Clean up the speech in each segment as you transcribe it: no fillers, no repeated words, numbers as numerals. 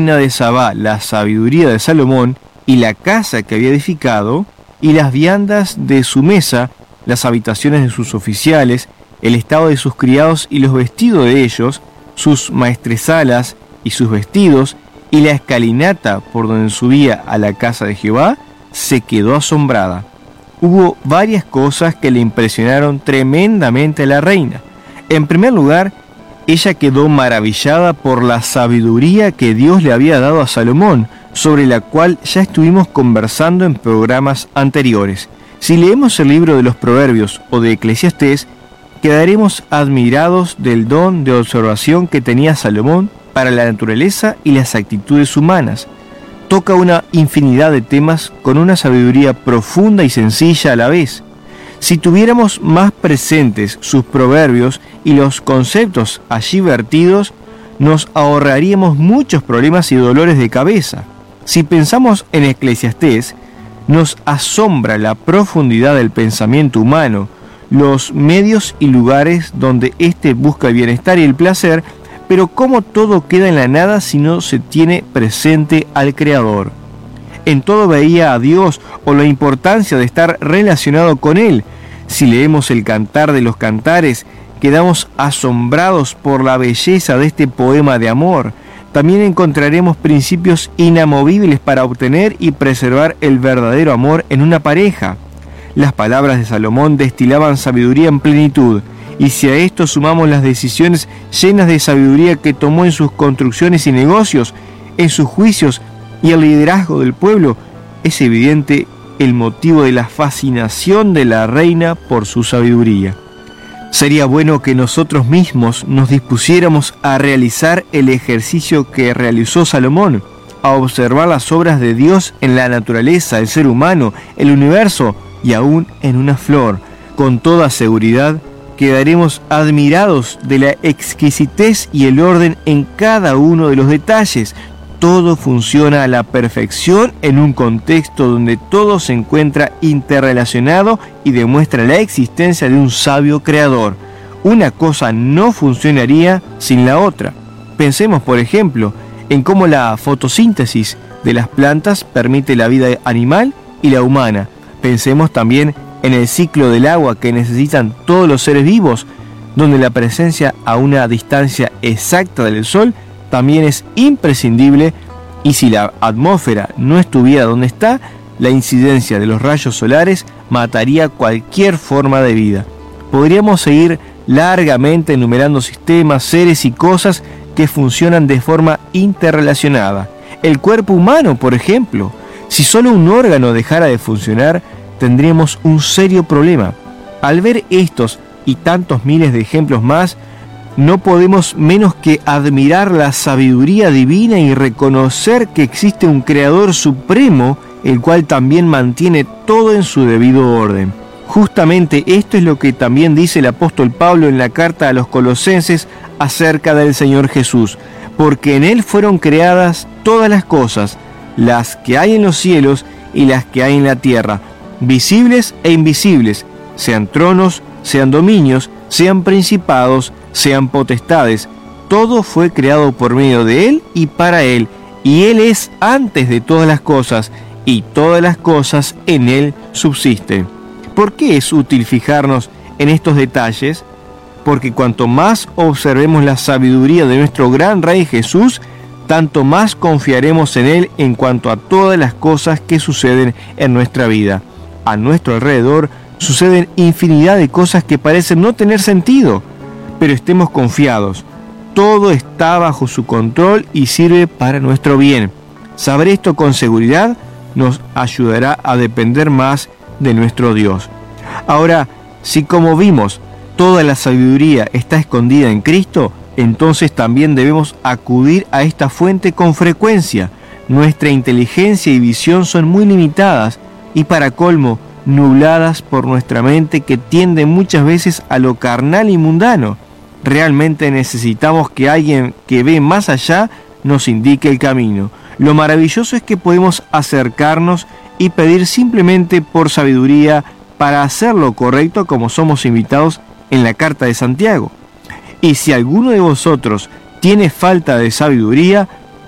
de Sabá, la sabiduría de Salomón, y la casa que había edificado, y las viandas de su mesa, las habitaciones de sus oficiales, el estado de sus criados y los vestidos de ellos, sus maestresalas y sus vestidos, y la escalinata por donde subía a la casa de Jehová, se quedó asombrada. Hubo varias cosas que le impresionaron tremendamente a la reina. En primer lugar, ella quedó maravillada por la sabiduría que Dios le había dado a Salomón, sobre la cual ya estuvimos conversando en programas anteriores. Si leemos el libro de los Proverbios o de Eclesiastés, quedaremos admirados del don de observación que tenía Salomón para la naturaleza y las actitudes humanas. Toca una infinidad de temas con una sabiduría profunda y sencilla a la vez. Si tuviéramos más presentes sus proverbios y los conceptos allí vertidos, nos ahorraríamos muchos problemas y dolores de cabeza. Si pensamos en Eclesiastés, nos asombra la profundidad del pensamiento humano, los medios y lugares donde éste busca el bienestar y el placer, pero cómo todo queda en la nada si no se tiene presente al Creador. En todo veía a Dios o la importancia de estar relacionado con Él. Si leemos el Cantar de los Cantares, quedamos asombrados por la belleza de este poema de amor. También encontraremos principios inamovibles para obtener y preservar el verdadero amor en una pareja. Las palabras de Salomón destilaban sabiduría en plenitud, y si a esto sumamos las decisiones llenas de sabiduría que tomó en sus construcciones y negocios, en sus juicios y el liderazgo del pueblo, es evidente el motivo de la fascinación de la reina por su sabiduría. Sería bueno que nosotros mismos nos dispusiéramos a realizar el ejercicio que realizó Salomón, a observar las obras de Dios en la naturaleza, el ser humano, el universo y aún en una flor. Con toda seguridad quedaremos admirados de la exquisitez y el orden en cada uno de los detalles. Todo funciona a la perfección en un contexto donde todo se encuentra interrelacionado y demuestra la existencia de un sabio creador. Una cosa no funcionaría sin la otra. Pensemos, por ejemplo, en cómo la fotosíntesis de las plantas permite la vida animal y la humana. Pensemos también en el ciclo del agua que necesitan todos los seres vivos, donde la presencia a una distancia exacta del Sol también es imprescindible, y si la atmósfera no estuviera donde está, la incidencia de los rayos solares mataría cualquier forma de vida. Podríamos seguir largamente enumerando sistemas, seres y cosas que funcionan de forma interrelacionada. El cuerpo humano, por ejemplo, si solo un órgano dejara de funcionar, tendríamos un serio problema. Al ver estos y tantos miles de ejemplos más, no podemos menos que admirar la sabiduría divina y reconocer que existe un Creador supremo, el cual también mantiene todo en su debido orden. Justamente esto es lo que también dice el apóstol Pablo en la carta a los Colosenses acerca del Señor Jesús, porque en Él fueron creadas todas las cosas, las que hay en los cielos y las que hay en la tierra, visibles e invisibles, sean tronos, sean dominios, sean principados, sean potestades. Todo fue creado por medio de Él y para Él, y Él es antes de todas las cosas, y todas las cosas en Él subsisten. ¿Por qué es útil fijarnos en estos detalles? Porque cuanto más observemos la sabiduría de nuestro gran Rey Jesús, tanto más confiaremos en Él en cuanto a todas las cosas que suceden en nuestra vida. A nuestro alrededor suceden infinidad de cosas que parecen no tener sentido, pero estemos confiados. Todo está bajo su control y sirve para nuestro bien. Saber esto con seguridad nos ayudará a depender más de nuestro Dios. Ahora, si como vimos, toda la sabiduría está escondida en Cristo, entonces también debemos acudir a esta fuente con frecuencia. Nuestra inteligencia y visión son muy limitadas y, para colmo, nubladas por nuestra mente que tiende muchas veces a lo carnal y mundano. Realmente necesitamos que alguien que ve más allá nos indique el camino. Lo maravilloso es que podemos acercarnos y pedir simplemente por sabiduría para hacer lo correcto, como somos invitados en la carta de Santiago. Y si alguno de vosotros tiene falta de sabiduría,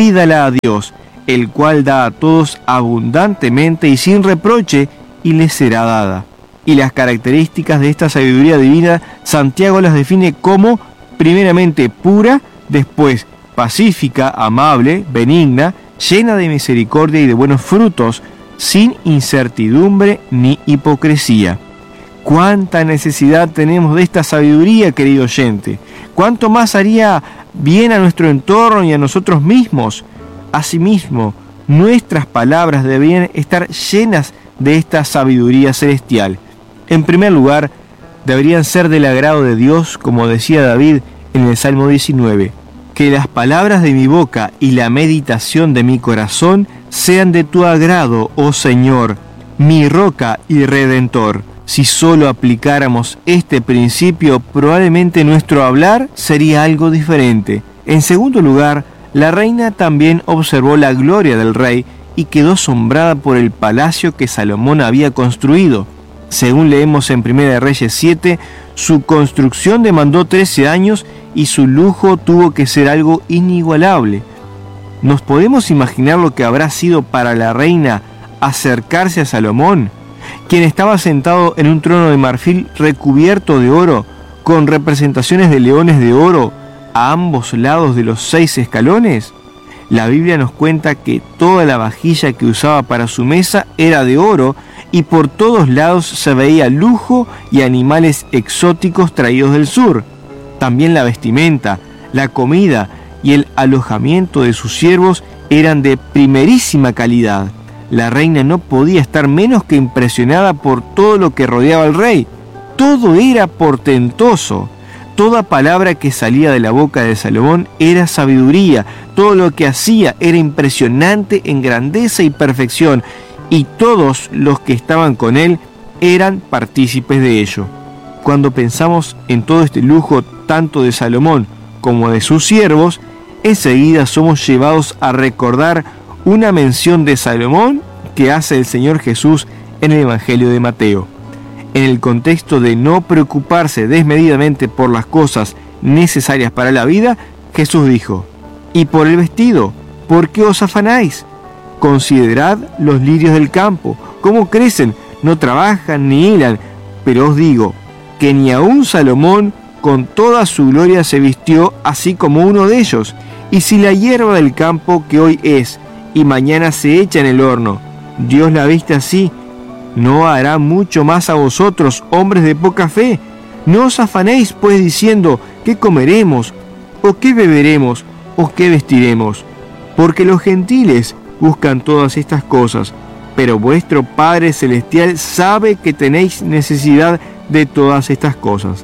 pídala a Dios, el cual da a todos abundantemente y sin reproche, y les será dada. Y las características de esta sabiduría divina, Santiago las define como, primeramente, pura, después, pacífica, amable, benigna, llena de misericordia y de buenos frutos, sin incertidumbre ni hipocresía. ¿Cuánta necesidad tenemos de esta sabiduría, querido oyente? ¿Cuánto más haría bien a nuestro entorno y a nosotros mismos? Asimismo, nuestras palabras deberían estar llenas de esta sabiduría celestial. En primer lugar, deberían ser del agrado de Dios, como decía David en el Salmo 19. Que las palabras de mi boca y la meditación de mi corazón sean de tu agrado, oh Señor, mi roca y redentor. Si solo aplicáramos este principio, probablemente nuestro hablar sería algo diferente. En segundo lugar, la reina también observó la gloria del rey y quedó asombrada por el palacio que Salomón había construido. Según leemos en 1 Reyes 7, su construcción demandó 13 años y su lujo tuvo que ser algo inigualable. ¿Nos podemos imaginar lo que habrá sido para la reina acercarse a Salomón, quien estaba sentado en un trono de marfil recubierto de oro, con representaciones de leones de oro a ambos lados de los 6 escalones? La Biblia nos cuenta que toda la vajilla que usaba para su mesa era de oro y por todos lados se veía lujo y animales exóticos traídos del sur. También la vestimenta, la comida y el alojamiento de sus siervos eran de primerísima calidad. La reina no podía estar menos que impresionada por todo lo que rodeaba al rey. Todo era portentoso. Toda palabra que salía de la boca de Salomón era sabiduría. Todo lo que hacía era impresionante en grandeza y perfección. Y todos los que estaban con él eran partícipes de ello. Cuando pensamos en todo este lujo, tanto de Salomón como de sus siervos, enseguida somos llevados a recordar una mención de Salomón que hace el Señor Jesús en el Evangelio de Mateo. En el contexto de no preocuparse desmedidamente por las cosas necesarias para la vida, Jesús dijo: «Y por el vestido, ¿por qué os afanáis? Considerad los lirios del campo, cómo crecen, no trabajan ni hilan, pero os digo que ni aun Salomón con toda su gloria se vistió así como uno de ellos. Y si la hierba del campo que hoy es y mañana se echa en el horno, Dios la viste así, ¿no hará mucho más a vosotros, hombres de poca fe? No os afanéis pues diciendo, ¿qué comeremos? ¿O qué beberemos? ¿O qué vestiremos? Porque los gentiles buscan todas estas cosas, pero vuestro Padre Celestial sabe que tenéis necesidad de todas estas cosas».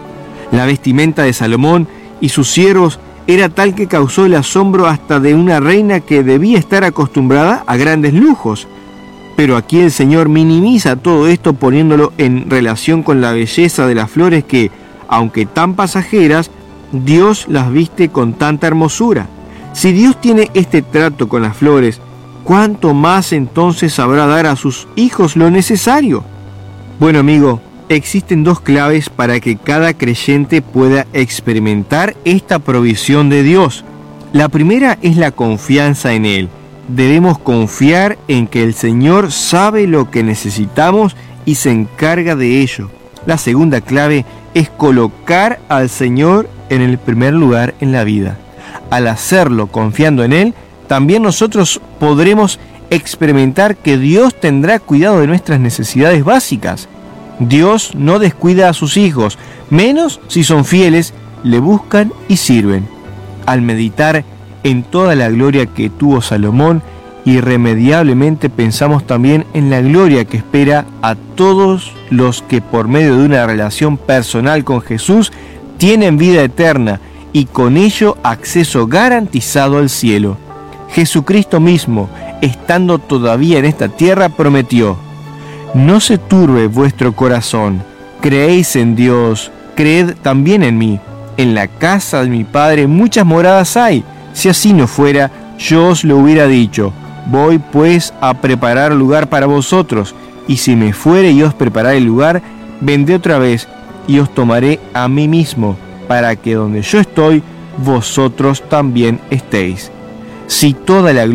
La vestimenta de Salomón y sus siervos era tal que causó el asombro hasta de una reina que debía estar acostumbrada a grandes lujos. Pero aquí el Señor minimiza todo esto poniéndolo en relación con la belleza de las flores que, aunque tan pasajeras, Dios las viste con tanta hermosura. Si Dios tiene este trato con las flores, ¿cuánto más entonces sabrá dar a sus hijos lo necesario? Bueno, amigo, existen dos claves para que cada creyente pueda experimentar esta provisión de Dios. La primera es la confianza en Él. Debemos confiar en que el Señor sabe lo que necesitamos y se encarga de ello. La segunda clave es colocar al Señor en el primer lugar en la vida. Al hacerlo confiando en Él, también nosotros podremos experimentar que Dios tendrá cuidado de nuestras necesidades básicas. Dios no descuida a sus hijos, menos si son fieles, le buscan y sirven. Al meditar en toda la gloria que tuvo Salomón, irremediablemente pensamos también en la gloria que espera a todos los que por medio de una relación personal con Jesús tienen vida eterna y con ello acceso garantizado al cielo. Jesucristo mismo, estando todavía en esta tierra, prometió: «No se turbe vuestro corazón, creéis en Dios, creed también en mí. En la casa de mi Padre muchas moradas hay. Si así no fuera, yo os lo hubiera dicho. Voy pues a preparar lugar para vosotros, y si me fuere y os prepararé el lugar, vendré otra vez y os tomaré a mí mismo, para que donde yo estoy, vosotros también estéis». si toda la